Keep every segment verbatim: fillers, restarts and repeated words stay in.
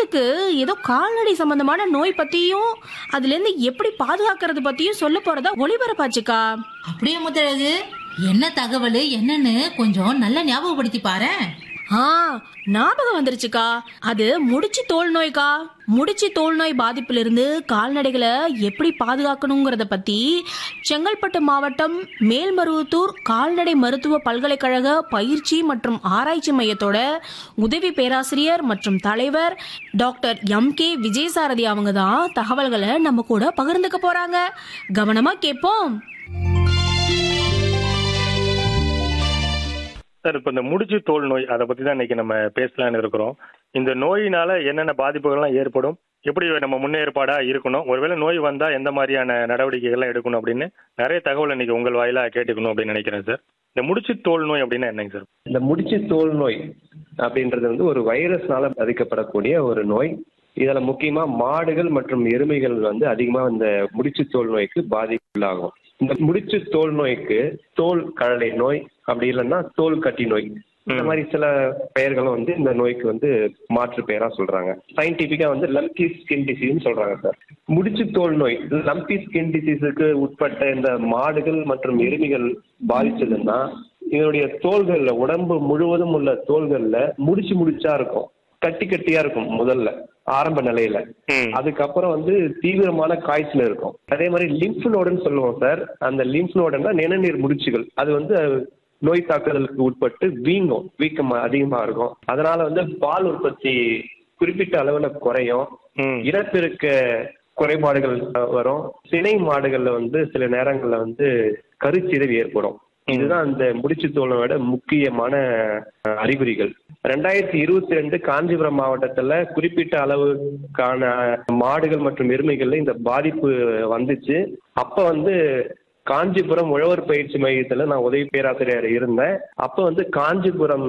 எனக்கு ஏதோ கால்நடை சம்பந்தமான நோய் பத்தியும் அதுல இருந்து எப்படி பாதுகாக்கிறது பத்தியும் சொல்ல போறதா ஒளிபரப்பாச்சுக்கா. அப்படியே முத்தழகு, என்ன தகவல் என்னன்னு கொஞ்சம் நல்லா ஞாபகப்படுத்தி பாரு. ஆ ஞாபகம் வந்துருச்சுக்கா. அது முடிச்சு தோல் நோய்க்கா. முடிச்சு தோல் நோய் பாதிப்புல இருந்து கால்நடைகளை எப்படி பாதுகாக்கணுங்கிறத பத்தி செங்கல்பட்டு மாவட்டம் மேல்மருவத்தூர் கால்நடை மருத்துவ பல்கலைக்கழக பயிற்சி மற்றும் ஆராய்ச்சி மையத்தோட உதவி பேராசிரியர் மற்றும் தலைவர் டாக்டர் எம் கே விஜயசாரதி அவங்க தான் தகவல்களை நம்ம கூட பகிர்ந்துக்க போறாங்க. கவனமா கேட்போம். சார், இப்போ இந்த முடிச்சு தோல் நோய் அதை பற்றி தான் இன்னைக்கு நம்ம பேசலான்னு இருக்கிறோம். இந்த நோயினால என்னென்ன பாதிப்புகள்லாம் ஏற்படும், எப்படி நம்ம முன்னேற்பாடாக இருக்கணும், ஒருவேளை நோய் வந்தால் எந்த மாதிரியான நடவடிக்கைகள்லாம் எடுக்கணும் அப்படின்னு நிறைய தகவல் இன்னைக்கு உங்கள் வாயிலாக கேட்டுக்கணும் அப்படின்னு நினைக்கிறேன் சார். இந்த முடிச்சு தோல் நோய் அப்படின்னா என்னங்க சார்? இந்த முடிச்சு தோல் நோய் அப்படின்றது வந்து ஒரு வைரஸ்னால பாதிக்கப்படக்கூடிய ஒரு நோய். இதில் முக்கியமாக மாடுகள் மற்றும் எருமைகள் வந்து அதிகமாக இந்த முடிச்சு தோல் நோய்க்கு பாதிப்புள்ளாகும். இந்த முடிச்சு தோல் நோய்க்கு தோல் கழலை நோய், அப்படி இல்லைன்னா தோல் கட்டி நோய், இந்த மாதிரி சில பெயர்களும் வந்து இந்த நோய்க்கு வந்து மாற்று பெயரா சொல்றாங்க. சயின்டிபிக்கா வந்து லம்பி ஸ்கின் டிசீஸ் சொல்றாங்க சார். முடிச்சு தோல் நோய் லம்பி ஸ்கின் டிசீஸுக்கு உட்பட்ட இந்த மாடுகள் மற்றும் எருமைகள் பாதிச்சதுன்னா இதனுடைய தோள்கள்ல, உடம்பு முழுவதும் உள்ள தோள்கள்ல முடிச்சு முடிச்சா இருக்கும், கட்டி கட்டியா இருக்கும் முதல்ல ஆரம்ப நிலையில. அதுக்கப்புறம் வந்து தீவிரமான காய்ச்சல் இருக்கும். அதே மாதிரி லிம்ஃப் நோடுன்னு சொல்லுவோம் சார். அந்த லிம்ஃப் நோடுன்னா நிணநீர் முடிச்சுகள், அது வந்து நோய் தாக்குதலுக்கு உட்பட்டு வீங்கும், வீக்கம் அதிகமா இருக்கும். அதனால வந்து பால் உற்பத்தி குறிப்பிட்ட அளவுல குறையும், இனப்பெருக்க குறைபாடுகள் வரும். சினை மாடுகள்ல வந்து சில நேரங்கள்ல வந்து கருச்சிதைவு ஏற்படும். இதுதான் அந்த முடிச்சு தோலோட முக்கியமான அறிகுறிகள். ரெண்டாயிரத்தி இருபத்தி ரெண்டு காஞ்சிபுரம் மாவட்டத்துல குறிப்பிட்ட அளவுக்கான மாடுகள் மற்றும் எருமைகள்ல இந்த பாதிப்பு வந்துச்சு. அப்ப வந்து காஞ்சிபுரம் உழவர் பயிற்சி மையத்துல நான் உதவி பேராசிரியர் இருந்தேன். அப்ப வந்து காஞ்சிபுரம்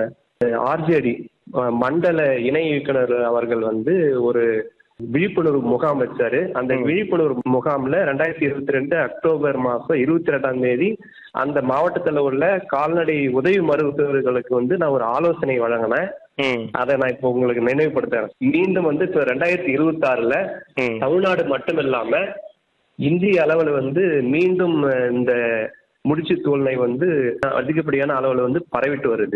ஆர்ஜேடி மண்டல இணை இயக்குனர் அவர்கள் வந்து ஒரு விழிப்புணர்வு முகாம் வச்சாரு. அந்த விழிப்புணர்வு முகாம்ல ரெண்டாயிரத்தி இருபத்தி ரெண்டு அக்டோபர் மாசம் இருபத்தி ரெண்டாம் தேதி அந்த மாவட்டத்துல உள்ள கால்நடை உதவி மருத்துவர்களுக்கு வந்து நான் ஒரு ஆலோசனை வழங்கினேன். அதை நான் இப்போ உங்களுக்கு நினைவுபடுத்துறேன். மீண்டும் வந்து இப்போ ரெண்டாயிரத்தி இருபத்தி ஆறுல தமிழ்நாடு மட்டும் இல்லாம இந்திய அளவுல வந்து மீண்டும் இந்த முடிச்சு தோல் நோய் வந்து அதிகப்படியான அளவுல வந்து பரவிட்டு வருது.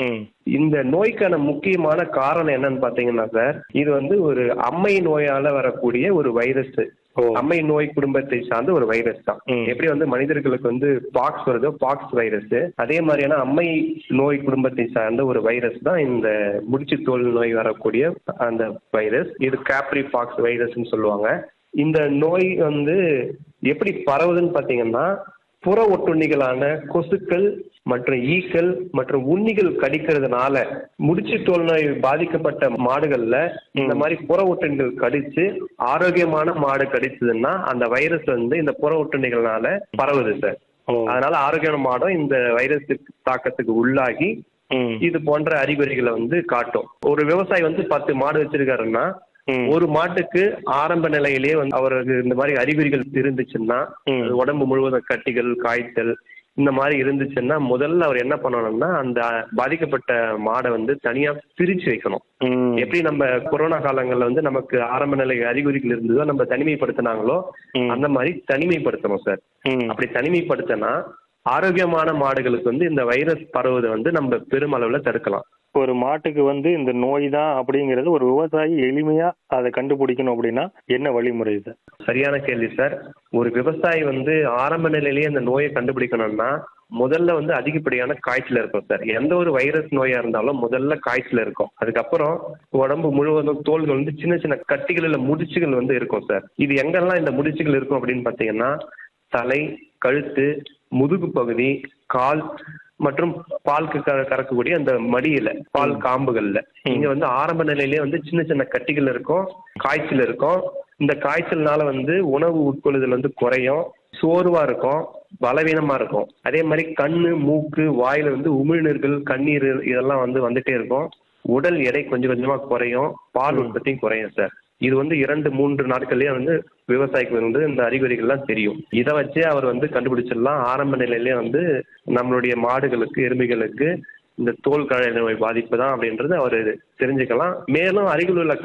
இந்த நோய்க்கான முக்கியமான காரணம் என்னன்னு பாத்தீங்கன்னா சார், இது வந்து ஒரு அம்மை நோயால வரக்கூடிய ஒரு வைரஸ். அம்மை நோய் குடும்பத்தை சார்ந்த ஒரு வைரஸ் தான். எப்படி வந்து மனிதர்களுக்கு வந்து பாக்ஸ் வருதோ பாக்ஸ் வைரஸ், அதே மாதிரியான அம்மை நோய் குடும்பத்தை சார்ந்த ஒரு வைரஸ் தான் இந்த முடிச்சு தோல் நோய் வரக்கூடிய அந்த வைரஸ். இது காப்ரி பாக்ஸ் வைரஸ்ன்னு சொல்லுவாங்க. இந்த நோய் வந்து எப்படி பரவுதுன்னு பாத்தீங்கன்னா, புற ஒட்டுண்ணிகளான கொசுக்கள் மற்றும் ஈக்கள் மற்றும் உண்ணிகள் கடிக்கிறதுனால முடிச்சு தோல் நோய் பாதிக்கப்பட்ட மாடுகள்ல இந்த மாதிரி புற ஒட்டுண்ணிகள் கடிச்சு ஆரோக்கியமான மாடு கடிச்சதுன்னா அந்த வைரஸ் வந்து இந்த புற ஒட்டுண்ணிகள்னால பரவுது சார். அதனால ஆரோக்கியமான மாடும் இந்த வைரஸ் தாக்கத்துக்கு உள்ளாகி இது போன்ற அறிகுறிகளை வந்து காட்டும். ஒரு விவசாயி வந்து பத்து மாடு வச்சிருக்காருன்னா ஒரு மாட்டுக்கு ஆரம்ப நிலையிலேயே வந்து அவருக்கு இந்த மாதிரி அறிகுறிகள் இருந்துச்சுன்னா, உடம்பு முழுவதும் கட்டிகள், காய்ச்சல் இந்த மாதிரி இருந்துச்சுன்னா முதல்ல அவர் என்ன பண்ணணும்னா அந்த பாதிக்கப்பட்ட மாடை வந்து தனியா பிரிச்சு வைக்கணும். எப்படி நம்ம கொரோனா காலங்கள்ல வந்து நமக்கு ஆரம்ப நிலை அறிகுறிகள் இருந்ததோ நம்ம தனிமைப்படுத்தினாங்களோ அந்த மாதிரி தனிமைப்படுத்தணும் சார். அப்படி தனிமைப்படுத்தினா ஆரோக்கியமான மாடுகளுக்கு வந்து இந்த வைரஸ் பரவுவதை வந்து நம்ம பெருமளவுல தடுக்கலாம். ஒரு மாட்டுக்கு வந்து இந்த நோய் தான் அப்படிங்கிறது ஒரு விவசாயி எளிமையா அதை கண்டுபிடிக்கணும் அப்படின்னா என்ன வழிமுறை சார்? சரியான கேள்வி சார். ஒரு விவசாயி வந்து ஆரம்ப நிலையிலேயே அந்த நோயை கண்டுபிடிக்கணும்னா முதல்ல வந்து அதிகப்படியான காய்ச்சல் இருக்கும் சார். எந்த ஒரு வைரஸ் நோயா இருந்தாலும் முதல்ல காய்ச்சல் இருக்கும். அதுக்கப்புறம் உடம்பு முழுவதும் தோல்கள் வந்து சின்ன சின்ன கட்டிகள் இல்ல முடிச்சுகள் வந்து இருக்கும் சார். இது எங்கெல்லாம் இந்த முடிச்சுகள் இருக்கும் அப்படின்னு பாத்தீங்கன்னா தலை, கழுத்து, முதுகு பகுதி, கால் மற்றும் பாலுக்கு கறக்கக்கூடிய அந்த மடியில பால் காம்புகள்ல இங்க வந்து ஆரம்ப நிலையிலேயே வந்து சின்ன சின்ன கட்டிகள் இருக்கும், காய்ச்சல் இருக்கும். இந்த காய்ச்சல்னால வந்து உணவு உட்கொள்ளுதல் வந்து குறையும், சோர்வா இருக்கும், பலவீனமா இருக்கும். அதே மாதிரி கண்ணு, மூக்கு, வாயில வந்து உமிழ்நீர்கள், கண்ணீர் இதெல்லாம் வந்து வந்துட்டே இருக்கும். உடல் எடை கொஞ்சம் கொஞ்சமா குறையும், பால் உற்பத்தியும் குறையும் சார். இது வந்து இரண்டு மூன்று நாட்கள்லயே வந்து விவசாயிக்கு வந்து இந்த அறிகுறிகள்லாம் தெரியும். இதை வச்சே அவர் வந்து கண்டுபிடிச்சிடலாம் ஆரம்ப நிலையிலேயே வந்து நம்மளுடைய மாடுகளுக்கு, எருமைகளுக்கு இந்த தோல் கழலை நோய் பாதிப்பு தான் அப்படின்றது அவர் தெரிஞ்சுக்கலாம். மேலும் அருகில் உள்ள